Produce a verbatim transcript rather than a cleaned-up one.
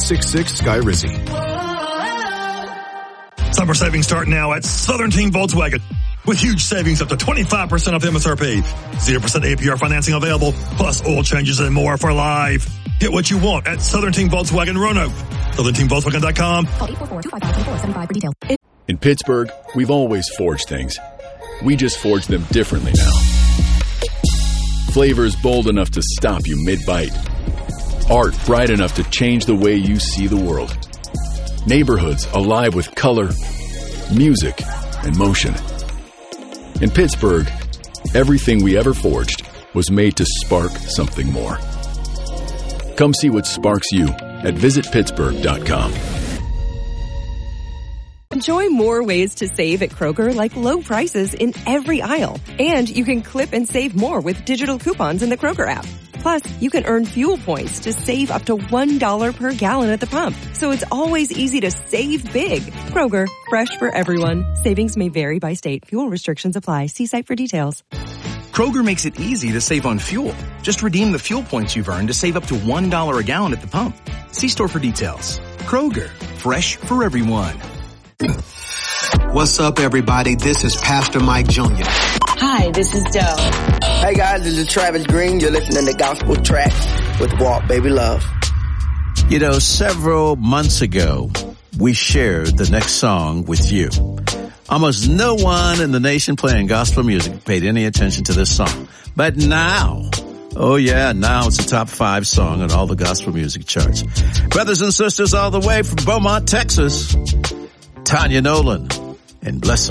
six six Sky Rizzi. Summer savings start now at Southern Team Volkswagen. With huge savings up to twenty-five percent off M S R P. zero percent A P R financing available, plus oil changes and more for life. Get what you want at Southern Team Volkswagen Roanoke. Southern Team Volkswagen dot com. Call eight four four, two five five, four seven five for details. In Pittsburgh, we've always forged things. We just forge them differently now. Flavors bold enough to stop you mid-bite. Art bright enough to change the way you see the world. Neighborhoods alive with color, music, and motion. In Pittsburgh, everything we ever forged was made to spark something more. Come see what sparks you at visit pittsburgh dot com. Enjoy more ways to save at Kroger, like low prices in every aisle. And you can clip and save more with digital coupons in the Kroger app. Plus, you can earn fuel points to save up to one dollar per gallon at the pump. So it's always easy to save big. Kroger, fresh for everyone. Savings may vary by state. Fuel restrictions apply. See site for details. Kroger makes it easy to save on fuel. Just redeem the fuel points you've earned to save up to one dollar a gallon at the pump. See store for details. Kroger, fresh for everyone. What's up, everybody? This is Pastor Mike Junior Hi, this is Doe. Hey guys, this is Travis Green. You're listening to Gospel Tracks with Walk Baby Love. You know, several months ago, we shared the next song with you. Almost no one in the nation playing gospel music paid any attention to this song. But now, oh yeah, now it's a top five song on all the gospel music charts. Brothers and sisters all the way from Beaumont, Texas, Tanya Nolan and Blessing.